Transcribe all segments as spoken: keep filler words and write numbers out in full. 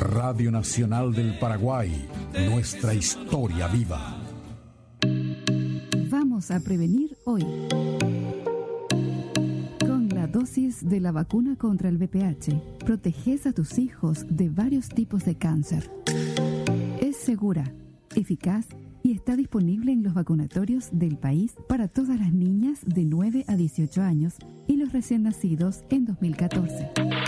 Radio Nacional del Paraguay, nuestra historia viva. Vamos a prevenir hoy. Con la dosis de la vacuna contra el V I H, proteges a tus hijos de varios tipos de cáncer. Es segura, eficaz y está disponible en los vacunatorios del país para todas las niñas de nueve a dieciocho años y los recién nacidos en dos mil catorce.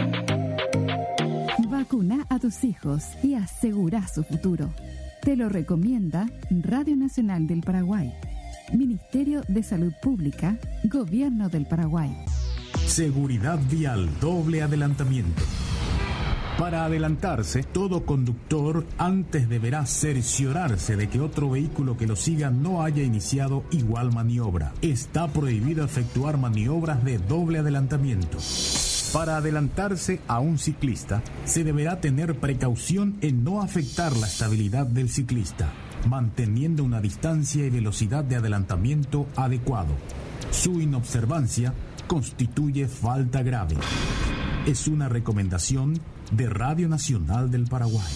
Vacuna a tus hijos y asegura su futuro. Te lo recomienda Radio Nacional del Paraguay, Ministerio de Salud Pública, Gobierno del Paraguay. Seguridad vial, doble adelantamiento. Para adelantarse, todo conductor antes deberá cerciorarse de que otro vehículo que lo siga no haya iniciado igual maniobra. Está prohibido efectuar maniobras de doble adelantamiento. Para adelantarse a un ciclista, se deberá tener precaución en no afectar la estabilidad del ciclista, manteniendo una distancia y velocidad de adelantamiento adecuado. Su inobservancia constituye falta grave. Es una recomendación de Radio Nacional del Paraguay.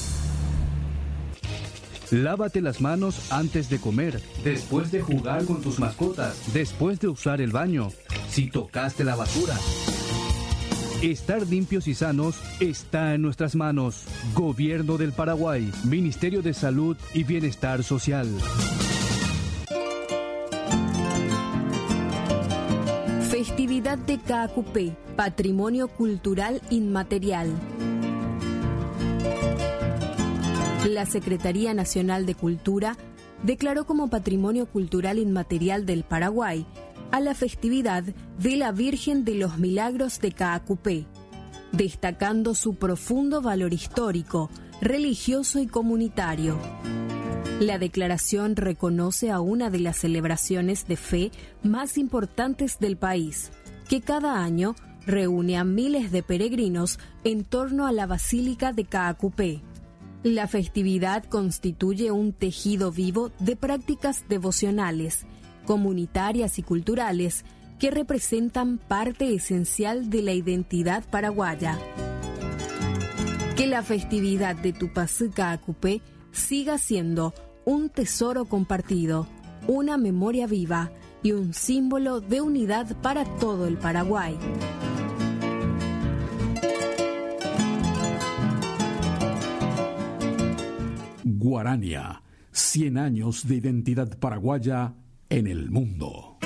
Lávate las manos antes de comer, después de jugar con tus mascotas, después de usar el baño, si tocaste la basura. Estar limpios y sanos está en nuestras manos. Gobierno del Paraguay, Ministerio de Salud y Bienestar Social. Festividad de Caacupé, Patrimonio Cultural Inmaterial. La Secretaría Nacional de Cultura declaró como Patrimonio Cultural Inmaterial del Paraguay a la festividad de la Virgen de los Milagros de Caacupé, destacando su profundo valor histórico, religioso y comunitario. La declaración reconoce a una de las celebraciones de fe más importantes del país, que cada año reúne a miles de peregrinos en torno a la Basílica de Caacupé. La festividad constituye un tejido vivo de prácticas devocionales, comunitarias y culturales que representan parte esencial de la identidad paraguaya. Que la festividad de Tupacú Caacupé siga siendo un tesoro compartido, una memoria viva y un símbolo de unidad para todo el Paraguay. Guarania, cien años de identidad paraguaya en el mundo.